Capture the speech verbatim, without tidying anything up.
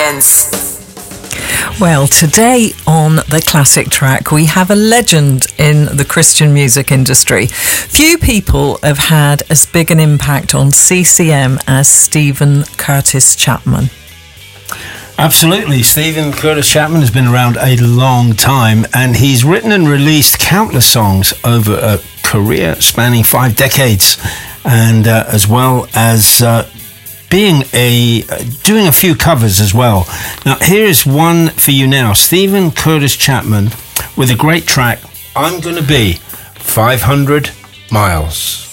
Experience. Well, today on The Classic Track, we have a legend in the Christian music industry. Few people have had as big an impact on C C M as Steven Curtis Chapman. Absolutely. Steven Curtis Chapman has been around a long time, and he's written and released countless songs over a career spanning five decades, and uh, as well as uh, being a uh, doing a few covers as well. Now, here is one for you now. Steven Curtis Chapman with a great track, I'm Gonna Be five hundred miles.